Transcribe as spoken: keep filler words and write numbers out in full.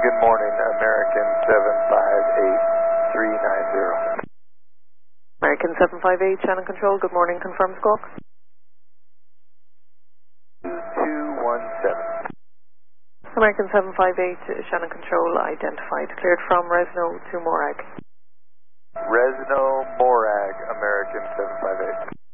good morning, American seven five eight three nine zero. American seven five eight, Shannon Control, good morning, confirm squawk. two two one seven. American seven five eight, Shannon Control, identified, cleared from Resno to Morag. Resno, Morag, American seven five eight.